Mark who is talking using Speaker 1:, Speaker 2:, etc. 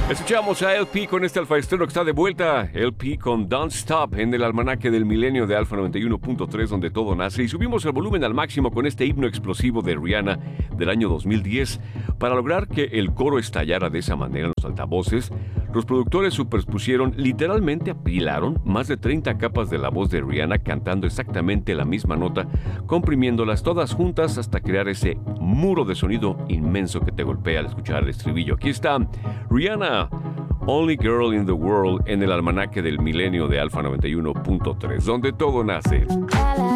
Speaker 1: Escuchamos a LP con este Alfa Estéreo que está de vuelta. LP con Don't Stop en el almanaque del milenio de Alfa 91.3, donde todo nace. Y subimos el volumen al máximo con este himno explosivo de Rihanna del año 2010. Para lograr que el coro estallara de esa manera en los altavoces, los productores superpusieron, literalmente apilaron, más de 30 capas de la voz de Rihanna cantando exactamente la misma nota, comprimiéndolas todas juntas hasta crear ese muro de sonido inmenso que te golpea al escuchar el estribillo. Aquí está Rihanna, Only Girl in the World, en el almanaque del milenio de Alfa 91.3, donde todo nace.